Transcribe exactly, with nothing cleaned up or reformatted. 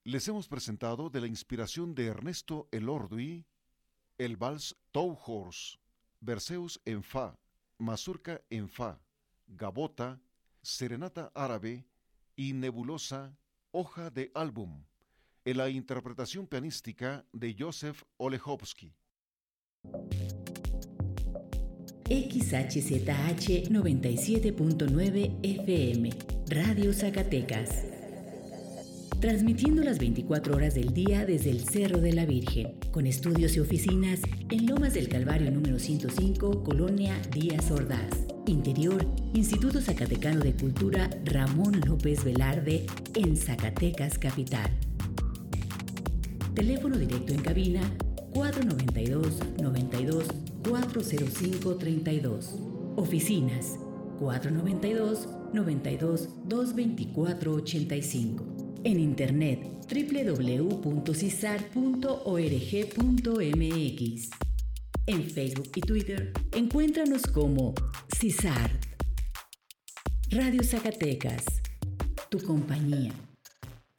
Les hemos presentado de la inspiración de Ernesto Elordi el vals Tauhors, Berceus en Fa, Mazurca en Fa, Gabota, Serenata Árabe y Nebulosa, Hoja de Álbum, en la interpretación pianística de Joseph Olechowski. X H Z H noventa y siete punto nueve F M, Radio Zacatecas. Transmitiendo las veinticuatro horas del día desde el Cerro de la Virgen, con estudios y oficinas en Lomas del Calvario número ciento cinco, Colonia Díaz Ordaz. Interior, Instituto Zacatecano de Cultura Ramón López Velarde, en Zacatecas Capital. Teléfono directo en cabina cuatro noventa y dos, noventa y dos, cuatro cero cinco, treinta y dos. Oficinas cuatro noventa y dos, noventa y dos, doscientos veinticuatro, ochenta y cinco. En internet doble u doble u doble u punto cisar punto org punto m x. En Facebook y Twitter encuéntranos como Cisar. Radio Zacatecas, tu compañía.